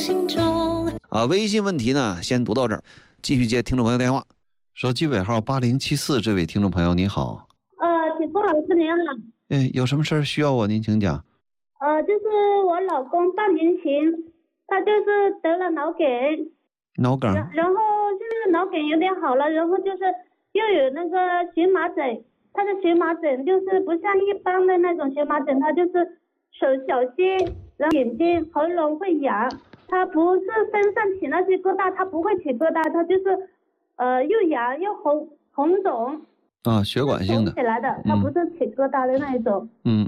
心中。 微信问题呢先读到这儿，继续接听众朋友电话。手机尾号8074，这位听众朋友你好。 铁峰老师您好。 有什么事儿需要我您请讲。 就是我老公半年前他就是得了脑梗，然后现在脑梗有点好了，然后就是又有那个荨麻疹，他的荨麻疹就是不像一般的那种荨麻疹，他就是手小些，然后眼睛喉咙会痒，他不是身上起那些疙瘩，他不会起疙瘩，他就是又痒又红肿血管性的起来的，他不是起疙瘩的那一种。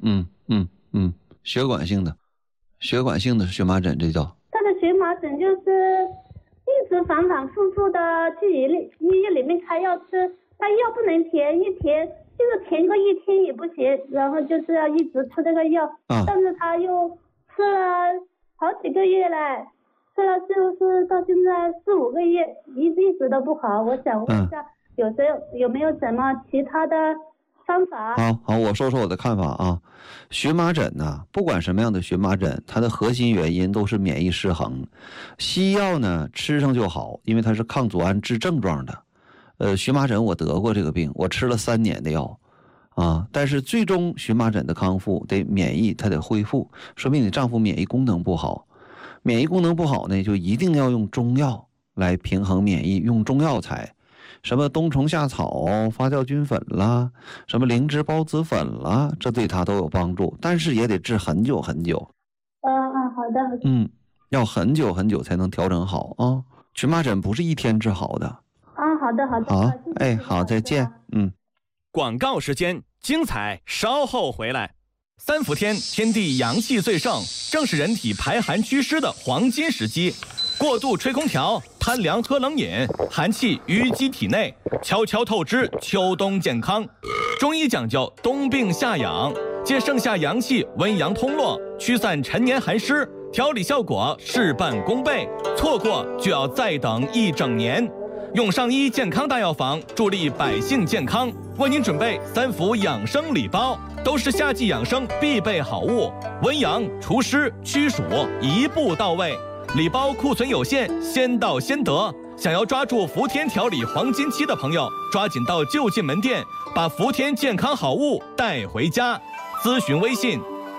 血管性的荨麻疹，这叫他的荨麻疹就是一直反反复复的去医院里面开药吃，他药不能停，一停就是停个1天也不行，然后就是要一直吃这个药，但是他又吃了好几个月了，吃了就是到现在4、5个月一直都不好。我想问一下，有没有什么其他的方法？ 好，我说说我的看法啊。荨麻疹呢，不管什么样的荨麻疹，它的核心原因都是免疫失衡。西药呢吃上就好，因为它是抗组胺治症状的。荨麻疹我得过这个病，我吃了3年的药但是最终荨麻疹的康复得免疫它得恢复，说明你丈夫免疫功能不好。免疫功能不好呢，就一定要用中药来平衡免疫，用中药材。什么冬虫夏草、发酵菌粉啦，什么灵芝孢子粉啦，这对他都有帮助，但是也得治很久很久。 好的。 要很久很久才能调整好啊。荨麻疹不是1天治好的。 好的。 好，好，再见。 广告时间，精彩稍后回来。3伏天，天地阳气最盛，正是人体排寒祛湿的黄金时机。过度吹空调，贪凉喝冷饮，寒气淤积体内，悄悄透支秋冬健康。中医讲究冬病夏养，借盛夏阳气温阳通络，驱散陈年寒湿，调理效果事半功倍。错过就要再等1整年。用上医健康大药房，助力百姓健康，为您准备3伏养生礼包，都是夏季养生必备好物，温阳除湿驱暑一步到位。礼包库存有限，先到先得。想要抓住伏天调理黄金期的朋友，抓紧到就近门店，把伏天健康好物带回家。咨询微信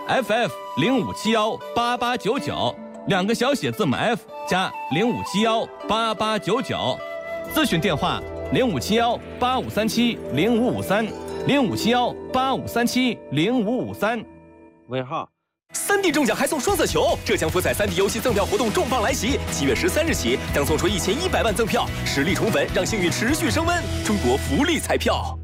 FF05718899，2个小写字母 F 加05718899。咨询电话057185370553，057185370553。 尾号。 3D 中奖还送双色球，浙江福彩3D 游戏赠票活动重磅来袭，7月13日起将送出1100万赠票，实力宠粉，让幸运持续升温。中国福利彩票。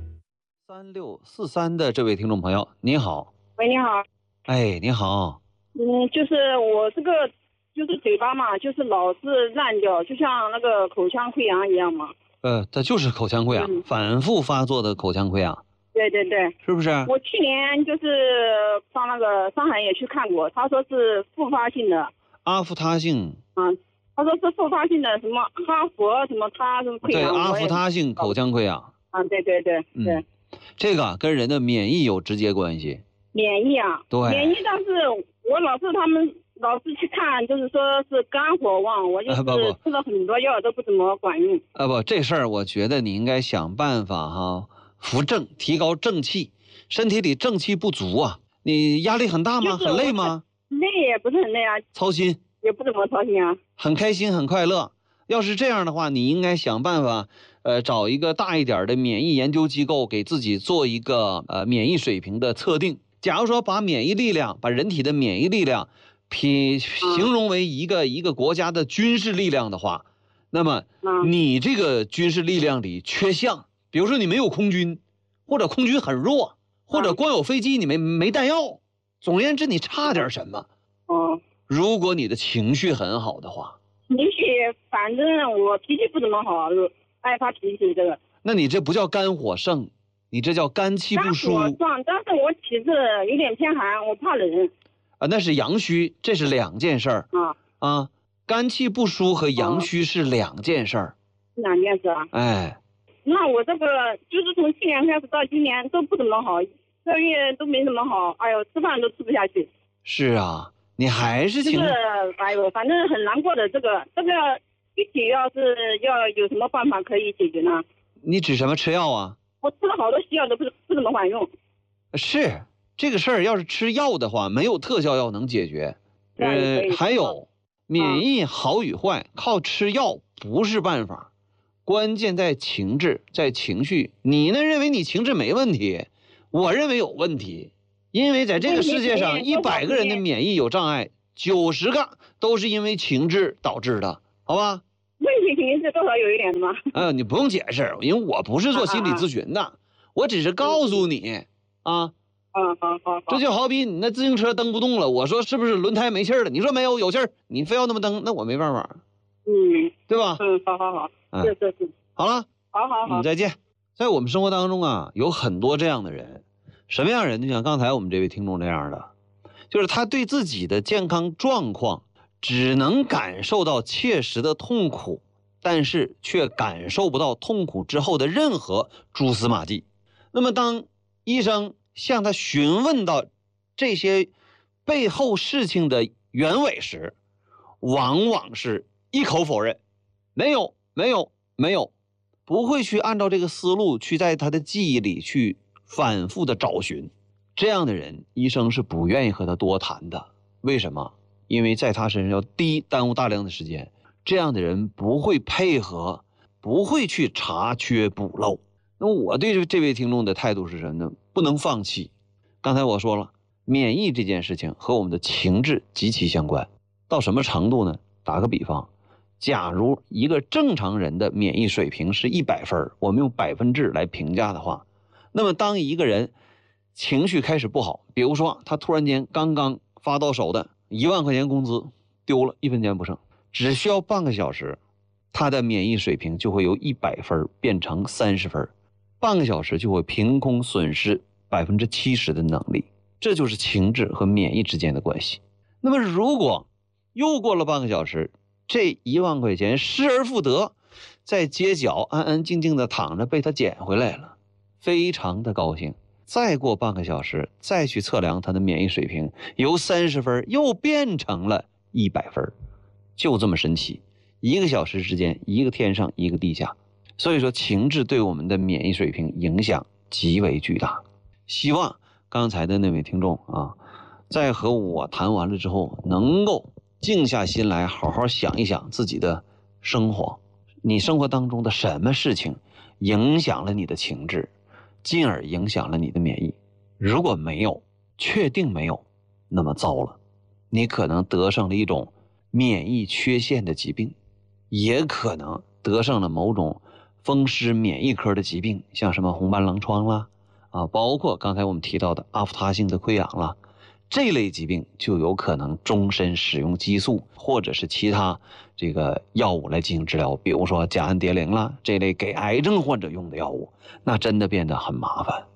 3643的这位听众朋友，你好。 喂，你好。 你好。 就是我这个就是嘴巴嘛，就是老是烂掉，就像那个口腔溃疡一样嘛。 它就是口腔溃疡，反复发作的口腔溃疡。 对， 是不是？ 我去年就是上那个上海也去看过，他说是复发性的。 阿夫他性。 他说是复发性的什么哈佛什么他什么溃疡。 对，阿夫他性口腔溃疡。 对。 这个跟人的免疫有直接关系。 免疫啊？ 对。 免疫，但是我他们老是去看，就是说是肝火旺，我就是吃了很多药都不怎么管用。 这事儿我觉得你应该想办法扶正，提高正气。身体里正气不足啊，你压力很大吗？很累吗？ 累也不是很累啊。 操心也不怎么操心啊。 很开心很快乐。要是这样的话，你应该想办法找一个大一点的免疫研究机构，给自己做一个免疫水平的测定。假如说把人体的免疫力量形容为一个国家的军事力量的话，那么你这个军事力量里缺项，比如说你没有空军，或者空军很弱，或者光有飞机你没弹药，总而言之你差点什么。如果你的情绪很好的话， 情绪反正我脾气不怎么好，爱发脾气这个。 那你这不叫肝火盛，你这叫肝气不舒。 肝火壮，但是我体质有点偏寒，我怕冷。 那是阳虚，这是2件事儿。肝气不舒和阳虚是2件事儿。 2件事啊？那我这个就是从去年开始到今年都不怎么好，这个月都没怎么好，吃饭都吃不下去。 是啊， 你还是就是哎呦，反正很难过的。这个具体要有什么办法可以解决呢？ 你指什么吃药啊？ 我吃了好多西药都不怎么管用。 是这个事儿，要是吃药的话，没有特效药能解决。还有免疫好与坏，靠吃药不是办法，关键在情志，在情绪。你呢认为你情志没问题，我认为有问题。因为在这个世界上，100个人的免疫有障碍，90个都是因为情志导致的，好吧？ 问题肯定是多少有一点的嘛。 你不用解释，因为我不是做心理咨询的，我只是告诉你啊。 好。 这就好比你那自行车蹬不动了，我说是不是轮胎没气儿了？你说没有，有气儿，你非要那么蹬，那我没办法。对吧？ 好。是。 好了， 好。 再见。在我们生活当中啊，有很多这样的人。什么样的人？就像刚才我们这位听众这样的，就是他对自己的健康状况只能感受到切实的痛苦，但是却感受不到痛苦之后的任何蛛丝马迹。那么当医生向他询问到这些背后事情的原委时，往往是一口否认，没有，不会去按照这个思路去在他的记忆里去反复的找寻。这样的人，医生是不愿意和他多谈的。为什么？因为在他身上要耽误大量的时间。这样的人不会配合，不会去查缺补漏。那么我对这位听众的态度是什么呢？不能放弃。刚才我说了，免疫这件事情和我们的情志极其相关。到什么程度呢？打个比方，假如一个正常人的免疫水平是100分，我们用百分制来评价的话，那么当一个人情绪开始不好，比如说他突然间刚刚发到手的1万块钱工资丢了，1分钱不剩，只需要半个小时，他的免疫水平就会由100分变成30分，半个小时就会凭空损失70%的能力。这就是情志和免疫之间的关系。那么如果又过了半个小时，这1万块钱失而复得，在街角安安静静的躺着被他捡回来了，非常的高兴。再过半个小时，再去测量他的免疫水平，由30分又变成了100分，就这么神奇。1个小时之间，一个天上一个地下。所以说情志对我们的免疫水平影响极为巨大。希望刚才的那位听众啊，在和我谈完了之后，能够静下心来好好想一想自己的生活，你生活当中的什么事情影响了你的情志，进而影响了你的免疫。如果没有，确定没有，那么糟了，你可能得上了一种免疫缺陷的疾病，也可能得上了某种风湿免疫科的疾病，像什么红斑狼疮啦包括刚才我们提到的阿夫他性的溃疡啦，这类疾病就有可能终身使用激素或者是其他这个药物来进行治疗，比如说甲氨蝶呤啦，这类给癌症患者用的药物，那真的变得很麻烦。